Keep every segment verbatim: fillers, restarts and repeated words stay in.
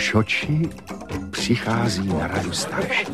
Nšoči přichází na radu starší.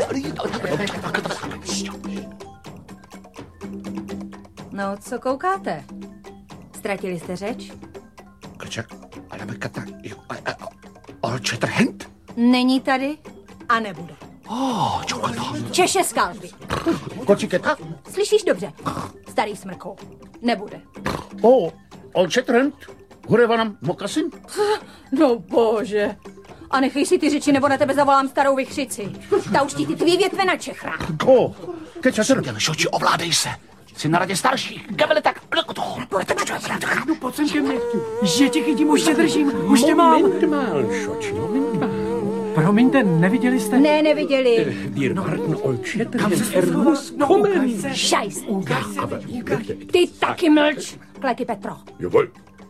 No, co koukáte? Ztratili jste řeč? Krčak, ale Bekata, Old Shatterhand? Není tady a nebude. Oh, čokoláda. Češe skalby. Kočiketa? Slyšíš dobře? Starý smrkou. Nebude. Oh, Old Shatterhand? Hureva nám mokasin? No bože. A nechej si ty řeči, nebo na tebe zavolám starou vychřici. Ta už ti ty tvý větve na čechra. Ko, keď časem. Nšoči, ovládej se. Jsi na radě starších. Gabele tak. No pojď sem ke mně. Že tě chytím, už tě držím. Už tě mám. Moment mal, Nšoči, moment mal. Promiňte, neviděli jste? Ne, neviděli. Wir warten Old Kam se Shatterhand. Er muss no, kommen. Šajs. Aber Ty taky mlč. Kleky Petro. Jawohl.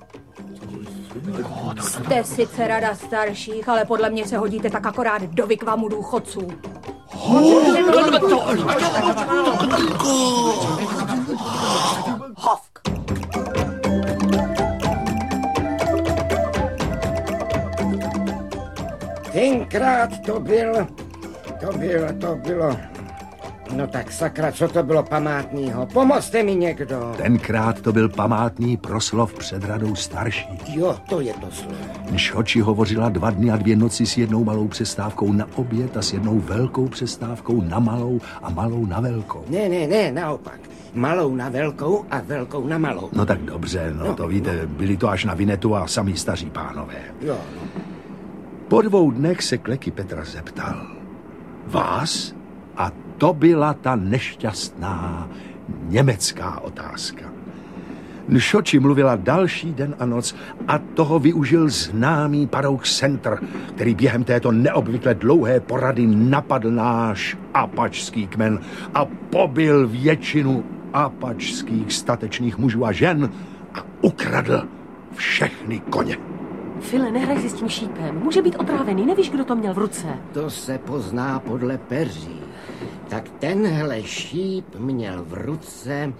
Jste sice rada starších, ale podle mě se hodíte tak akorát do vykvamu důchodců. Hovk. Tenkrát to byl, to bylo, to bylo, no tak sakra, co to bylo památnýho? Pomozte mi někdo. Tenkrát to byl památný proslov před radou starších. Jo, to je to slovo. Nšoči hovořila dva dny a dvě noci s jednou malou přestávkou na oběd a s jednou velkou přestávkou na malou a malou na velkou. Ne, ne, ne, naopak. Malou na velkou a velkou na malou. No tak dobře, no, no to víte, byli to až na Vinetu a samý staří pánové. Jo, no. Po dvou dnech se Kleky Petra zeptal. Vás? A to byla ta nešťastná německá otázka. Nšoči mluvila další den a noc a toho využil známý Parouk Center, který během této neobvykle dlouhé porady napadl náš apačský kmen a pobil většinu apačských statečných mužů a žen a ukradl všechny koně. File, nehraj si s tím šípem. Může být otrávený, nevíš, kdo to měl v ruce. To se pozná podle peří. Tak tenhle šíp měl v ruce...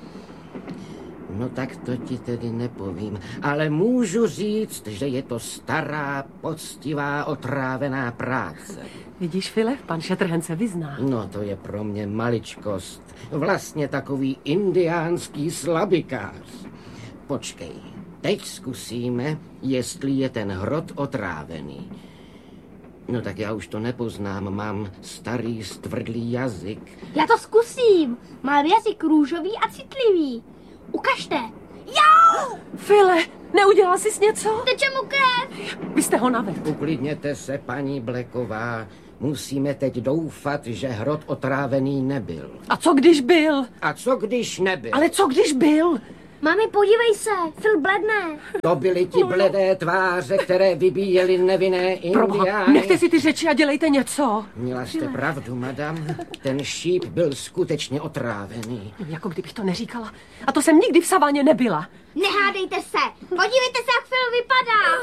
No tak to ti tedy nepovím, ale můžu říct, že je to stará, poctivá, otrávená práce. Vidíš, File, pan Shatterhand se vyzná. No to je pro mě maličkost. Vlastně takový indiánský slabikář. Počkej, teď zkusíme, jestli je ten hrot otrávený. No tak já už to nepoznám, mám starý stvrdlý jazyk. Já to zkusím. Mám jazyk růžový a citlivý. Ukažte. Jau! File, neudělal jsi něco? Teče mu krev. Vy jste ho navedl. Uklidněte se, paní Blacková. Musíme teď doufat, že hrot otrávený nebyl. A co když byl? A co když nebyl? Ale co když byl? Mami, podívej se, Phil bledne. To byly ti bledé tváře, které vybíjely nevinné indiány. Nechte si ty řeči a dělejte něco. Měla jste pravdu, madam. Ten šíp byl skutečně otrávený. Jako kdybych to neříkala. A to jsem nikdy v saváně nebyla. Nehádejte se. Podívejte se, jak Phil vypadá.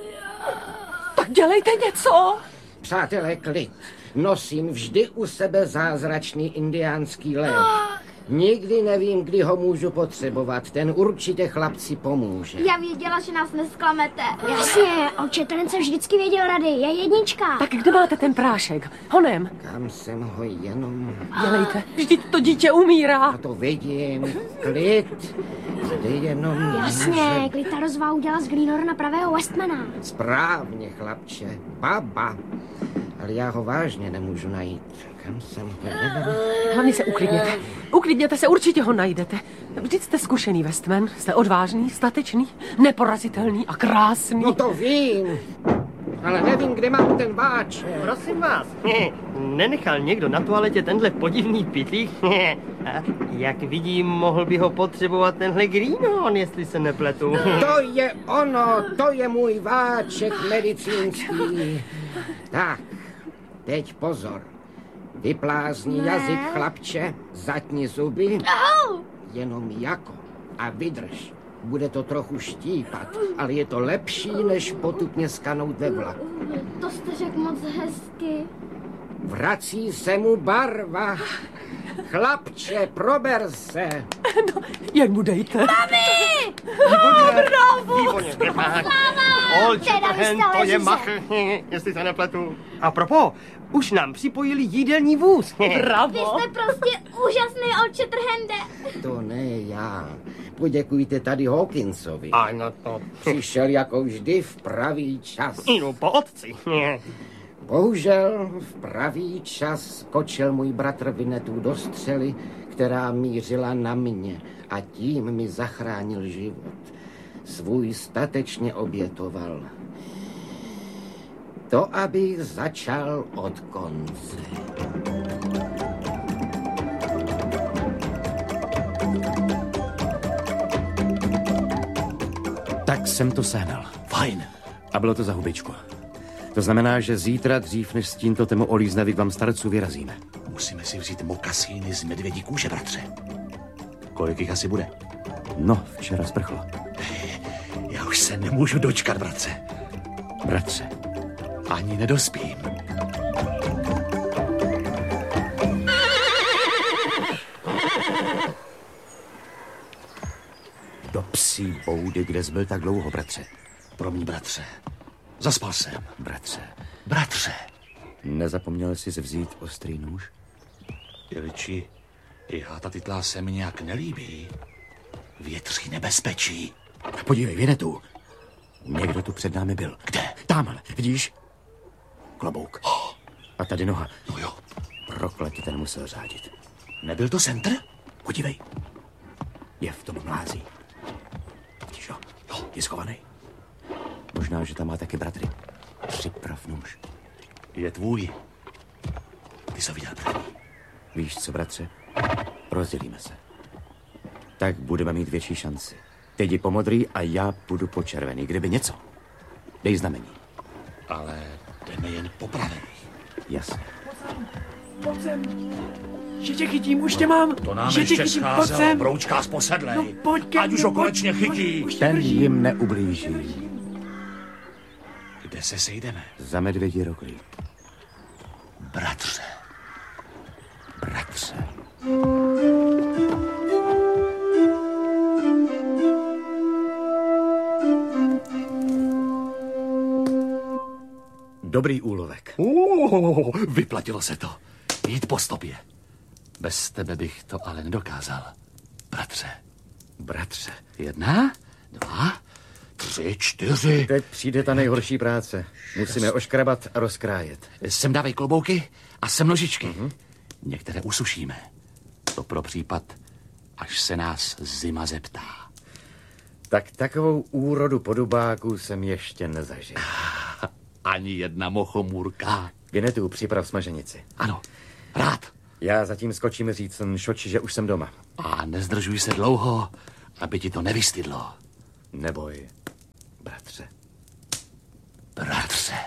Tak dělejte něco. Přátelé, klid. Nosím vždy u sebe zázračný indiánský lék. Nikdy nevím, kdy ho můžu potřebovat. Ten určitě chlapci pomůže. Já věděla, že nás nesklamete. Jasně, Old Shatterhand se vždycky věděl rady. Je jednička. Tak kde máte ten prášek? Honem. Kam jsem ho jenom... Dělejte. Vždyť to dítě umírá. A to vidím. Klid. Vždy jenom... Jasně, Klita rozvá udělala z Greenora na pravého Westmana. Správně, chlapče. Baba. Ale já ho vážně nemůžu najít. Kam jsem ho jenom... Hlavně se uklidněte. Uklidněte se, určitě ho najdete. Vždyť jste zkušený Westman. Jste odvážný, statečný, neporazitelný a krásný. No to vím. Ale nevím, kde mám ten váč. Prosím vás, nenechal někdo na toaletě tenhle podivný pytlík? Jak vidím, mohl by ho potřebovat tenhle Greenhorn, jestli se nepletu. To je ono, to je můj váček medicínský. Tak, teď pozor. Vyplázni ne. jazyk, chlapče, zatni zuby. Au! Jenom jako a vydrž. Bude to trochu štípat, ale je to lepší, než potupně skanout ve vlaku. To jste řekl moc hezky. Vrací se mu barva. Chlapče, prober se. No, jen mu dejte. Mami! Bravo! Výborně, Old Teda Shatterhand, vystala, to je že machr, jestli se nepletu. A propos, už nám připojili jídelní vůz. Vy Bravo. jste prostě úžasný, Old Shatterhande. To ne já. Poděkujte tady Hawkinsovi. Ano to. Přišel jako vždy v pravý čas. Jdu po otci. Bohužel v pravý čas skočil můj bratr Winnetou do střely, která mířila na mě a tím mi zachránil život. Svůj statečně obětoval. To, abych začal od konce. Tak jsem to sehnal. Fajn. A bylo to za hubičku. To znamená, že zítra dřív, než s tímto temu olíznaví k vám starců vyrazíme. Musíme si vzít mokasíny z medvědí kůže, bratře. Kolik jich asi bude? No, včera sprchlo. Já už se nemůžu dočkat, bratře. Bratře. Ani nedospím. Do psí boudy, kde jsi byl tak dlouho, bratře. Promiň, bratře. Zaspal jsem. Bratře. Bratře. Nezapomněl jsi vzít ostrý nůž? Jeliči, játa titlá se mi nějak nelíbí. Větří nebezpečí. Podívej, Winnetou. Někdo tu před námi byl. Kde? Támhle, vidíš? Klobouk. Oh. A tady noha. No jo. Prokletě, ten musel řádit. Nebyl to Center? Podívej. Je v tom mlází. Vidíš ho? Jo. Je schovaný. Možná, že tam má taky bratry. Připrav nůž. Je tvůj. Ty jsi ho viděl první. Víš co, bratře? Rozdělíme se. Tak budeme mít větší šanci. Ty jdi po modrý a já půjdu po červený. Kdyby něco, dej znamení. Ale jdeme jen po pravé. Jasně. Pojď sem. Že tě chytím, už tě mám. To nám že ještě tě chytím, pojď scházelo, sem. broučká z posedlej. No pojď ke Ať už mně, ho pojď, konečně pojď, chytí. už tě Ten držím. jim neublíží. Kde se sejdeme? Za medvědí roklí. Bratře. Bratře. Dobrý úlovek. Uh, vyplatilo se to. Jít po stopě. Bez tebe bych to ale nedokázal. Bratře. Bratře. Jedna, dva, tři, čtyři. Teď přijde ta nejhorší práce. Musíme oškrabat a rozkrájet. Sem dávej klobouky a sem nožičky. Mm-hmm. Některé usušíme. To pro případ, až se nás zima zeptá. Tak takovou úrodu podobáků jsem ještě nezažil. Ani jedna mochomůrka. Winnetou, připrav smaženici. Ano, rád. Já zatím skočím říct Šoči, že už jsem doma. A nezdržuj se dlouho, aby ti to nevystydlo. Neboj, bratře. Bratře.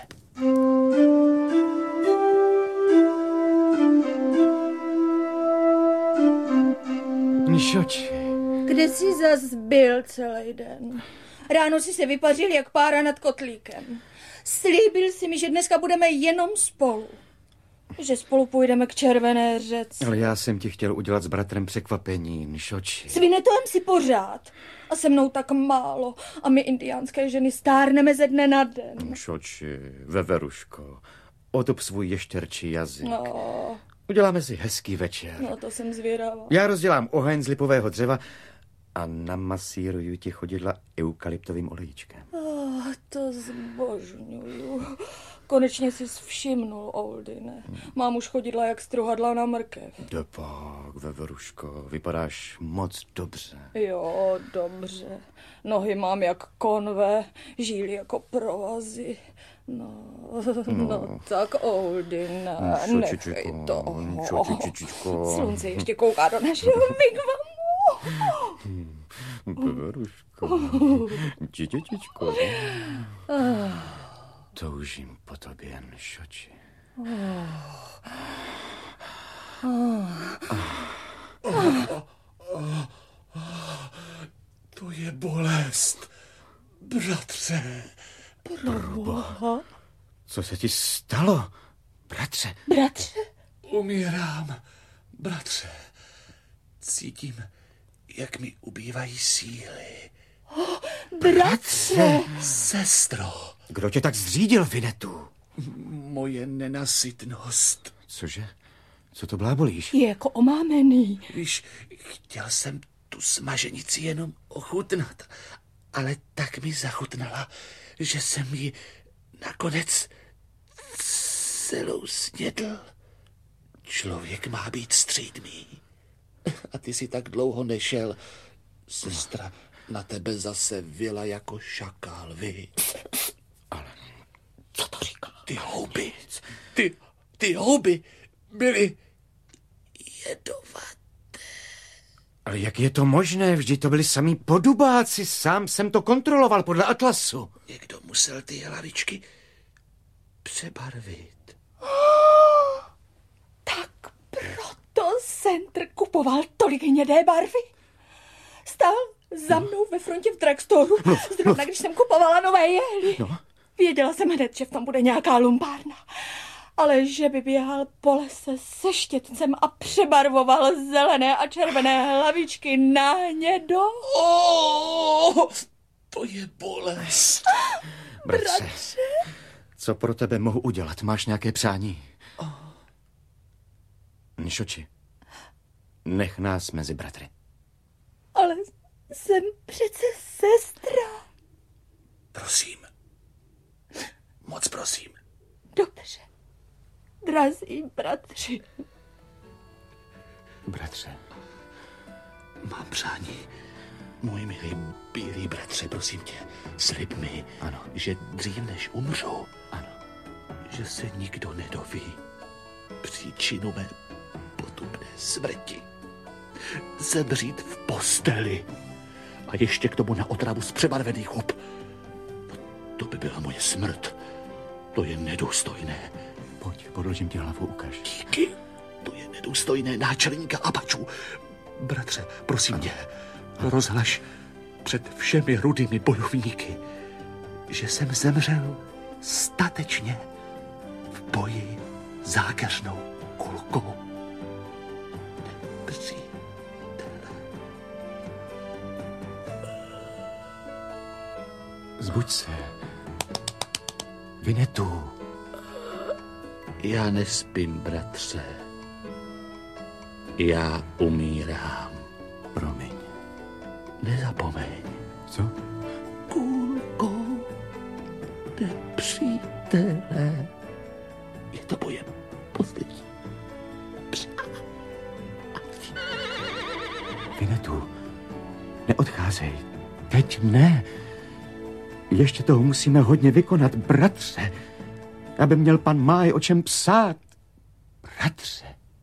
Šoči. Kde jsi zas byl celý den? Ráno si se vypařil jak pára nad kotlíkem. Slíbil si mi, že dneska budeme jenom spolu. Že spolu půjdeme k Červené řece. Ale já jsem ti chtěl udělat s bratrem překvapení, Šoči. S Winnetouem si pořád. A se mnou tak málo. A my indiánské ženy stárneme ze dne na den. Šoči, veveruško, otop svůj ještěrčí jazyk. No, Uděláme si hezký večer. no to jsem zvědavá. Já rozdělám oheň z lipového dřeva a namasíruju ti chodidla eukalyptovým olejčkem. Oh, to zbožňuju. Konečně jsi všimnul, Oldine. Mám už chodidla jak struhadla na mrkev. Dopak, veveruško, vypadáš moc dobře. Jo, dobře. Nohy mám jak konve, žíly jako provazy. No, no, no tak Oldine, No, nechej to. Čočičičko. Slunce ještě kouká do našeho wigwamu. Veveruško, čičičičko. Toužím po tobě, Šoči. To je bolest, bratře. Proboha. Co se ti stalo, bratře? Bratře? Umírám. Bratře, cítím, jak mi ubývají síly. Oh, bratře! Sestro! Kdo tě tak zřídil, Vinetu? Moje nenasytnost. Cože? Co to blábolíš? Je jako omámený. Víš, chtěl jsem tu smaženici jenom ochutnat, ale tak mi zachutnala, že jsem ji nakonec celou snědl. Člověk má být střídmý. A ty si tak dlouho nešel. Sestra na tebe zase vyla jako šakál, vy. Ale co to říká? Ty houby, ty, ty houby byly jedovaté. Ale jak je to možné? Vždyť to byli samý podubáci. Sám jsem to kontroloval podle atlasu. Někdo musel ty hlavičky přebarvit. Tak proto Centr kupoval tolik hnědé barvy. Stál za mnou ve frontě v drugstoru, no, zrovna no. když jsem kupovala nové jehly. No. Věděla jsem hned, že v tom bude nějaká lumpárna. Ale že by běhal po lese se štětcem a přebarvoval zelené a červené hlavičky na hnědo. Oh, to je bolest. Bratře, Bratře? co pro tebe mohu udělat? Máš nějaké přání? Oh. Nešoči, nech nás mezi bratry. Ale jsem přece sestra. Prosím. Moc prosím. Dobře. Drazí bratři. Bratře. Mám přání. Můj milý bílý bratře, prosím tě, slib mi, ano. že dřív než umřu, ano. že se nikdo nedoví příčinu mé potupné smrti. Zemřít v posteli a ještě k tomu na otravu z přebarvených hub. To by byla moje smrt. To je nedůstojné. Pojď, podložím ti hlavu, ukaž. Díky. To je nedůstojné náčelníka Apačů. Bratře, prosím tě, rozhlaš před všemi rudými bojovníky, že jsem zemřel statečně v boji zákeřnou kulkou. Nepřítele. Zbuď se. Vinetu. Já nespím, bratře. Já umírám. Promiň. Nezapomeň. Co? Kulkou, nepřítele. Je to moje poslední přání. Vinetu, neodcházej. Teď ne. Ještě toho musíme hodně vykonat, bratře. Aby měl pan Máj o čem psát. Bratře.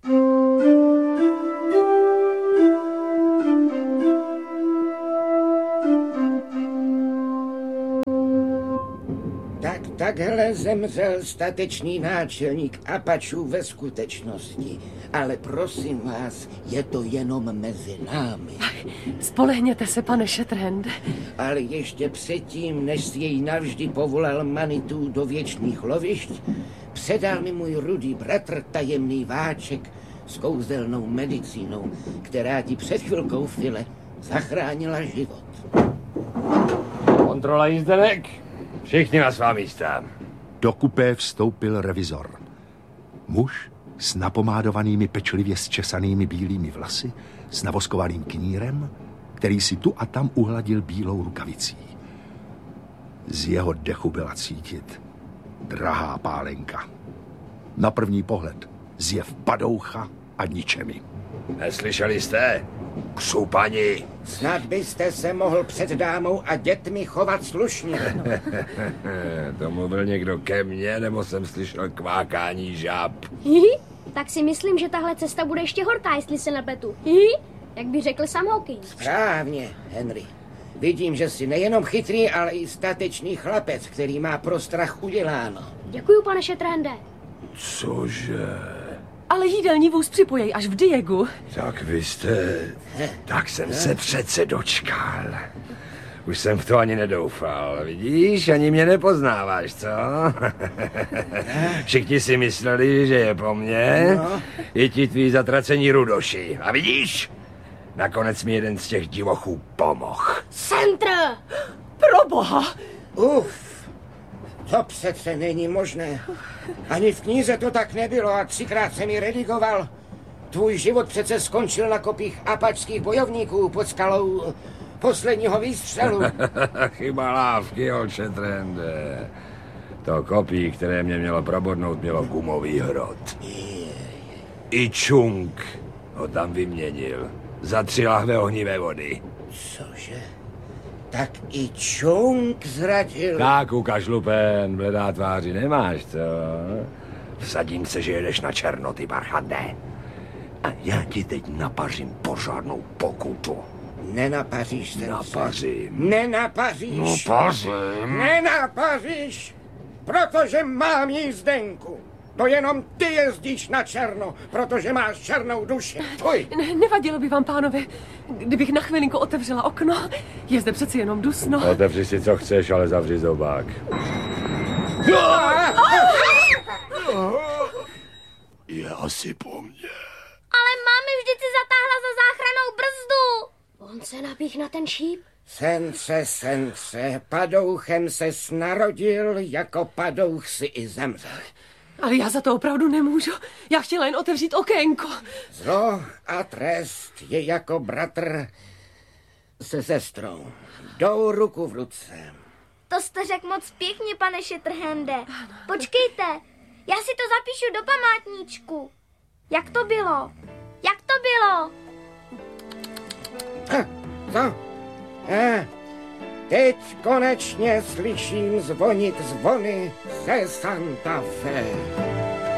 Tak takhle zemřel statečný náčelník Apačů ve skutečnosti. Ale prosím vás, je to jenom mezi námi. Spolehněte se, pane Shatterhande. Ale ještě předtím, než si jej navždy povolal Manitou do věčných lovišť, předal mi můj rudý bratr tajemný váček s kouzelnou medicínou, která ti před chvilkou, File, zachránila život. Kontrola jízdenek. Všichni na svá místa. Do kupé vstoupil revizor. Muž s napomádovanými pečlivě zčesanými bílými vlasy, s navoskovaným knírem, který si tu a tam uhladil bílou rukavicí. Z jeho dechu byla cítit drahá pálenka. Na první pohled zjev padoucha a ničemi. Neslyšeli jste? Křupani. Snad byste se mohl před dámou a dětmi chovat slušně. To mluvil někdo ke mně, nebo jsem slyšel kvákání žáb? Hihi, tak si myslím, že tahle cesta bude ještě horká, jestli se nepletu. Hihi, jak by řekl Sam Hawkins. Správně, Henry. Vidím, že jsi nejenom chytrý, ale i statečný chlapec, který má pro strach uděláno. Děkuju, pane Shatterhande. Cože? Ale jídelní vůz připojej až v Diegu. Tak vy jste... Tak jsem se přece dočkal. Už jsem v to ani nedoufal. Vidíš, ani mě nepoznáváš, co? Všichni si mysleli, že je po mně. No. I ti tví zatracení rudoši. A vidíš? Nakonec mi jeden z těch divochů pomohl. Centr! Pro boha! Uf, to přece není možné. Ani v knize to tak nebylo a třikrát jsem ji redigoval. Tvůj život přece skončil na kopích apačských bojovníků pod skalou posledního výstřelu. Chyba lávky, holče Trende. To kopí, které mě mělo probodnout, mělo gumový hrot. I Čung ho tam vyměnil za tři lahve ohnivé vody. Cože? Tak i Čung zradil. Tak, ukaž lupen, bledá tváři nemáš, co? Vsadím se, že jedeš na černo, ty barchande. A já ti teď napařím pořádnou pokutu. Nenapaříš se. Napařím. Nenapaříš. Napařím. Nenapaříš, protože mám jízdenku. To jenom ty jezdíš na černo, protože máš černou duši. Tvoj. Ne, nevadilo by vám, pánové, kdybych na chvilinku otevřela okno. Je zde přeci jenom dusno. Otevři si, co chceš, ale zavři zobák. Je asi po mně. Ale mámy vždyť si zatáhla za záchrannou brzdu. On se napích na ten šíp. Sence, sence, padouchem ses narodil, jako padouch si i zemřel. Ale já za to opravdu nemůžu. Já chtěla jen otevřít okénko. Zlo a trest je jako bratr se sestrou. Jdou ruku v ruce. To jste řekl moc pěkně, pane Shatterhande. Počkejte, já si to zapíšu do památníčku. Jak to bylo? Jak to bylo? Ah, co? Ah, teď konečně slyším zvonit zvony ze Santa Fe.